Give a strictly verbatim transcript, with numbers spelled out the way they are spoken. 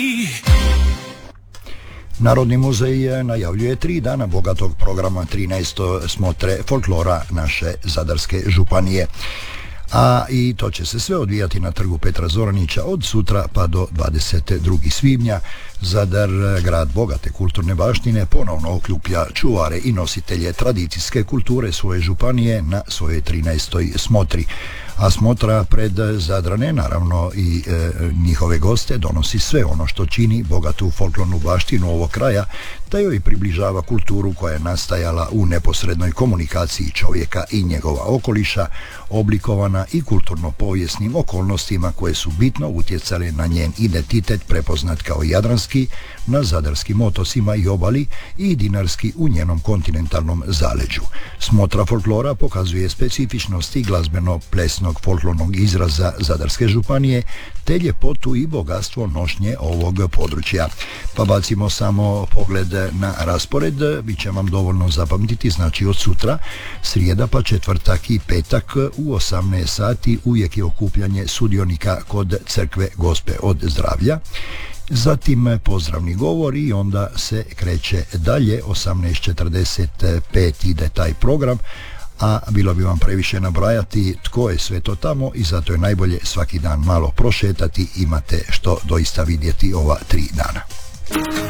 Narodni muzej najavljuje tri dana bogatog programa trinaeste smotre folklora naše Zadarske županije. A i to će se sve odvijati na trgu Petra Zoranića od sutra pa do dvadeset drugog svibnja. Zadar, grad bogate kulturne baštine, ponovno okuplja čuvare i nositelje tradicijske kulture svoje županije na svojoj trinaestoj smotri. A smotra pred Zadrane, naravno i e, njihove goste, donosi sve ono što čini bogatu folklornu baštinu ovog kraja, da joj približava kulturu koja je nastajala u neposrednoj komunikaciji čovjeka i njegova okoliša, oblikovana i kulturno-povijesnim okolnostima koje su bitno utjecale na njen identitet prepoznat kao jadranski, na zadarskim otocima i obali i dinarski u njenom kontinentalnom zaleđu. Smotra folklora pokazuje specifičnosti glazbeno-plesnog folklornog izraza Zadarske županije, te ljepotu i bogatstvo nošnje ovog područja. Pa bacimo samo pogled na raspored, bit će vam dovoljno zapamtiti, znači od sutra, srijeda pa četvrtak i petak u osamnaest sati uvijek je okupljanje sudionika kod crkve Gospe od zdravlja. Zatim pozdravni govor i onda se kreće dalje, osamnaest četrdeset pet ide taj program, a bilo bi vam previše nabrajati tko je sve to tamo i zato je najbolje svaki dan malo prošetati, imate što doista vidjeti ova tri dana.